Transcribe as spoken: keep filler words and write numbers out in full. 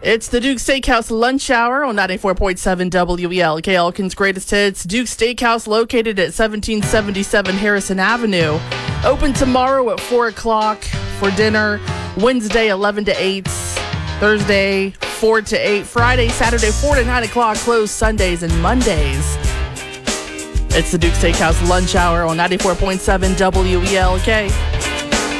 It's the Duke Steakhouse Lunch Hour on ninety-four point seven W E L K. Elkin's Greatest Hits. Duke Steakhouse, located at seventeen seventy-seven Harrison Avenue. Open tomorrow at four o'clock for dinner. Wednesday, eleven to eight. Thursday, four to eight. Friday, Saturday, four to nine o'clock. Closed Sundays and Mondays. It's the Duke Steakhouse Lunch Hour on ninety-four point seven W E L K.